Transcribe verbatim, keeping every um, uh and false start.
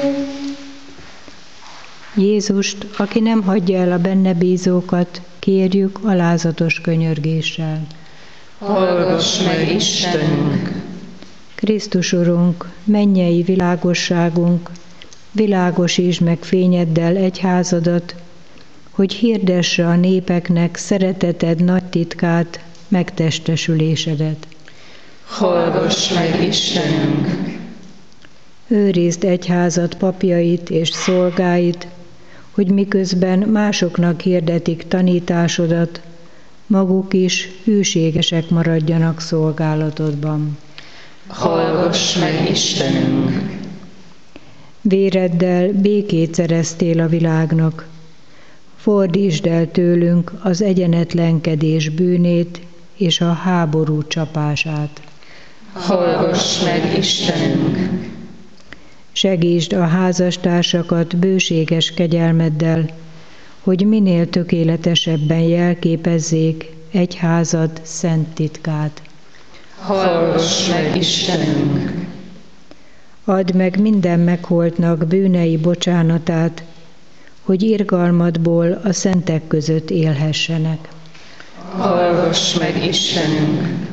Jézust, aki nem hagyja el a benne bízókat, kérjük alázatos könyörgéssel. Hallgass meg, Istenünk! Krisztus Urunk, mennyei világosságunk, világosítsd meg fényeddel egyházadat, hogy hirdesse a népeknek szereteted nagy titkát, megtestesülésedet. Hallgass meg, Istenünk! Őrizd egyházad papjait és szolgáit, hogy miközben másoknak hirdetik tanításodat, maguk is hűségesek maradjanak szolgálatodban. Hallgass meg, Istenünk! Véreddel békét szereztél a világnak, fordítsd el tőlünk az egyenetlenkedés bűnét és a háború csapását. Hallgass meg, Istenünk! Segítsd a házastársakat bőséges kegyelmeddel, hogy minél tökéletesebben jelképezzék egyházad szent titkát. Hallgass meg, Istenünk! Add meg minden megholtnak bűnei bocsánatát, hogy irgalmadból a szentek között élhessenek. Hallgass meg, Istenünk!